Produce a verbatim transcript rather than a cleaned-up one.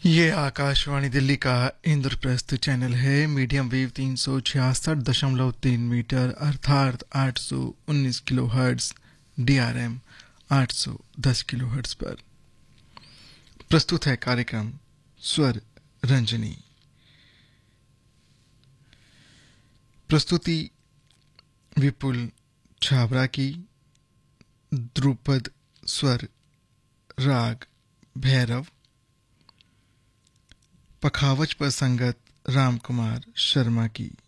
ये आकाशवाणी दिल्ली का इंद्रप्रस्थ चैनल है। मीडियम वेव तीन सौ छियासठ दशमलव तीन मीटर अर्थात आठ सौ उन्नीस kilo hertz, D R M आठ सौ दस किलो हर्ट्ज पर प्रस्तुत है कार्यक्रम स्वर रंजनी। प्रस्तुति विपुल छाबरा की। ध्रुपद स्वर राग भैरव। पखावज पर संगत राम कुमार शर्मा की।